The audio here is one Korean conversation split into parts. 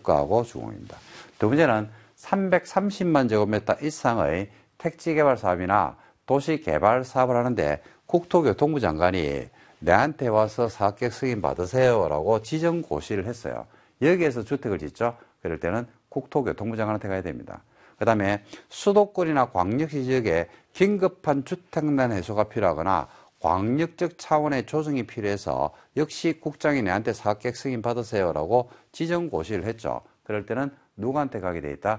국가하고 주공입니다. 두 번째는 330만 제곱미터 이상의 택지개발 사업이나 도시개발 사업을 하는데 국토교통부 장관이 내한테 와서 사업계획 승인 받으세요 라고 지정고시를 했어요. 여기에서 주택을 짓죠. 그럴 때는 국토교통부 장관한테 가야 됩니다. 그 다음에 수도권이나 광역시 지역에 긴급한 주택난 해소가 필요하거나 광역적 차원의 조정이 필요해서 역시 국장이 내한테 사업계획 승인 받으세요 라고 지정고시를 했죠. 그럴 때는 누구한테 가게 돼 있다?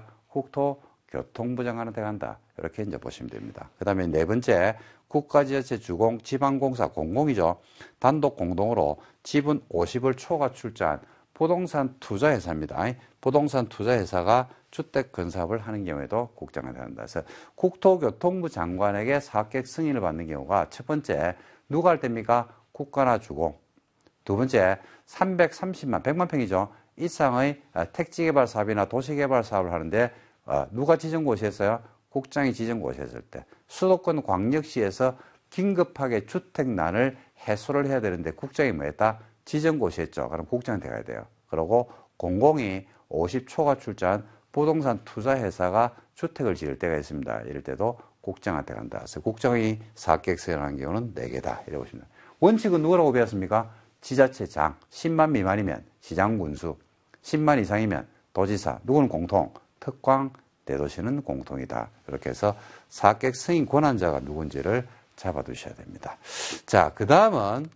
국토교통부 장관한테 간다. 이렇게 이제 보시면 됩니다. 그 다음에 네 번째, 국가지자체 주공, 지방공사 공공이죠. 단독 공동으로 지분 50을 초과 출자한 부동산 투자회사입니다. 부동산 투자회사가 주택 건사업을 하는 경우에도 국장한테 간다. 그래서 국토교통부 장관에게 사업계획 승인을 받는 경우가 첫 번째, 누가 할 때입니까? 국가나 주공. 두 번째, 330만, 100만 평이죠. 이상의 택지개발 사업이나 도시개발 사업을 하는데 누가 지정고시했어요? 국장이 지정고시했을 때. 수도권 광역시에서 긴급하게 주택난을 해소를 해야 되는데 국장이 뭐 했다? 지정고시했죠. 그럼 국장한테 가야 돼요. 그리고 공공이 50초가 출자한 부동산 투자회사가 주택을 지을 때가 있습니다. 이럴 때도 국장한테 간다. 그래서 국장이 사업계획 승인하는 경우는 4개다. 이렇게 보시면 됩니다. 원칙은 누구라고 배웠습니까? 지자체장, 10만 미만이면 시장군수, 10만 이상이면 도지사, 누구는 공통, 특광, 대도시는 공통이다. 이렇게 해서 사업계획 승인 권한자가 누군지를 잡아두셔야 됩니다. 자, 그 다음은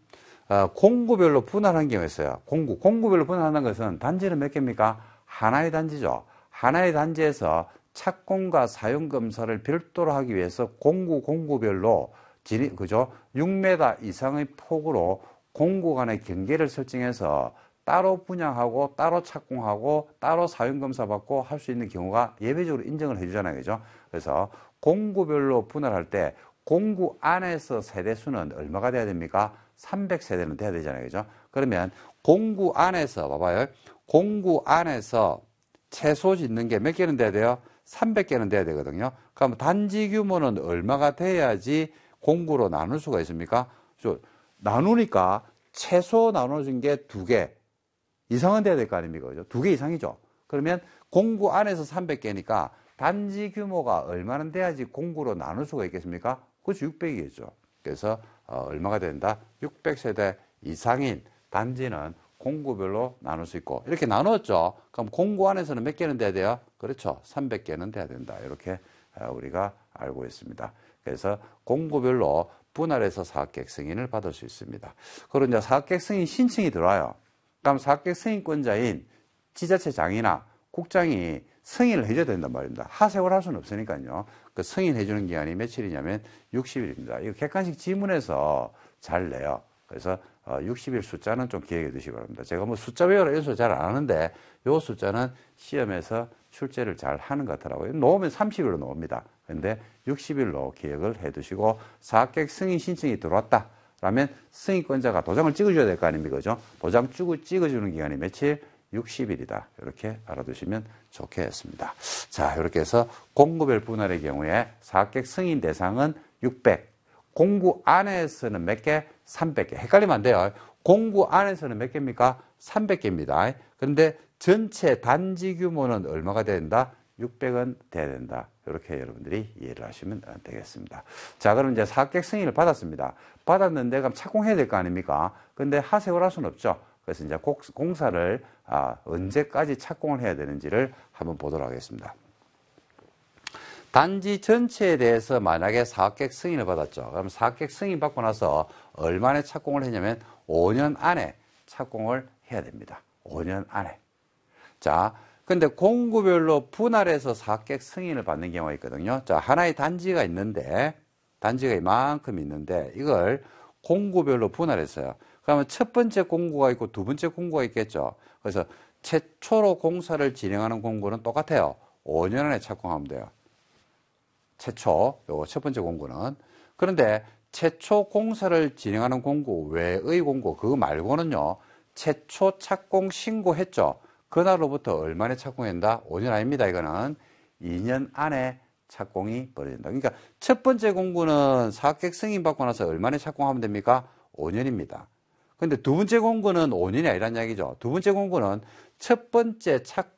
공구별로 분할한 경우가 있어요. 공구별로 분할하는 것은 단지는 몇 개입니까? 하나의 단지죠. 하나의 단지에서 착공과 사용 검사를 별도로 하기 위해서 공구별로 그죠? 6m 이상의 폭으로 공구 간의 경계를 설정해서 따로 분양하고 따로 착공하고 따로 사용 검사 받고 할 수 있는 경우가 예외적으로 인정을 해주잖아요. 그죠? 그래서 공구별로 분할할 때 공구 안에서 세대수는 얼마가 돼야 됩니까? 300세대는 돼야 되잖아요. 그죠? 그러면 공구 안에서 봐봐요. 공구 안에서 최소 짓는 게 몇 개는 돼야 돼요? 300개는 돼야 되거든요. 그럼 단지 규모는 얼마가 돼야지 공구로 나눌 수가 있습니까? 나누니까 최소 나눠진 게 2개 이상은 돼야 될 거 아닙니까? 그죠? 2개 이상이죠. 그러면 공구 안에서 300개니까 단지 규모가 얼마나 돼야지 공구로 나눌 수가 있겠습니까? 그것이 600이겠죠. 그래서 얼마가 된다? 600세대 이상인 단지는 공구별로 나눌 수 있고 이렇게 나눴죠. 그럼 공구 안에서는 몇 개는 돼야 돼요? 그렇죠. 300개는 돼야 된다. 이렇게 우리가 알고 있습니다. 그래서 공구별로 분할해서 사업계획 승인을 받을 수 있습니다. 그리고 이제 사업계획 승인 신청이 들어와요. 그럼 사업계획 승인권자인 지자체장이나 국장이 승인을 해줘야 된단 말입니다. 하세월 할 수는 없으니까요. 그 승인해주는 기간이 며칠이냐면 60일입니다. 이거 객관식 지문에서 잘 내요. 그래서 60일 숫자는 좀 기억해 두시기 바랍니다. 제가 뭐 숫자 외우라 이런 소리 잘 안 하는데 이 숫자는 시험에서 출제를 잘 하는 것 같더라고요. 놓으면 30일로 놓습니다. 근데 60일로 기억을 해 두시고 사업계획 승인 신청이 들어왔다. 라면 승인권자가 도장을 찍어줘야 될 거 아닙니까? 그죠? 도장 찍어주는 기간이 며칠? 60일이다. 이렇게 알아두시면 좋겠습니다. 자, 이렇게 해서 공구별 분할의 경우에 사업계획 승인 대상은 600. 공구 안에서는 몇 개? 300개. 헷갈리면 안 돼요. 공구 안에서는 몇 개입니까? 300개입니다. 그런데 전체 단지 규모는 얼마가 돼야 된다? 600은 돼야 된다. 이렇게 여러분들이 이해를 하시면 되겠습니다. 자, 그럼 이제 사업계획 승인을 받았습니다. 받았는데 그럼 착공해야 될 거 아닙니까? 근데 하세월 할 수는 없죠. 그래서 이제 공사를 언제까지 착공을 해야 되는지를 한번 보도록 하겠습니다. 단지 전체에 대해서 만약에 사업계획 승인을 받았죠. 그럼 사업계획 승인 받고 나서 얼마나 착공을 했냐면 5년 안에 착공을 해야 됩니다. 5년 안에. 자, 근데 공구별로 분할해서 사업계획 승인을 받는 경우가 있거든요. 자, 하나의 단지가 있는데, 단지가 이만큼 있는데, 이걸 공구별로 분할했어요. 그러면 첫 번째 공구가 있고 두 번째 공구가 있겠죠. 그래서 최초로 공사를 진행하는 공구는 똑같아요. 5년 안에 착공하면 돼요. 최초, 요거 첫 번째 공구는. 그런데 최초 공사를 진행하는 공구 외의 공구, 그거 말고는요, 최초 착공 신고했죠. 그날로부터 얼마나 착공한다? 5년 아닙니다. 이거는 2년 안에 착공이 벌어진다. 그러니까 첫 번째 공구는 사업계획 승인 받고 나서 얼마나 착공하면 됩니까? 5년입니다. 근데 두 번째 공구는 5년이 아니란 이야기죠. 두 번째 공구는 첫 번째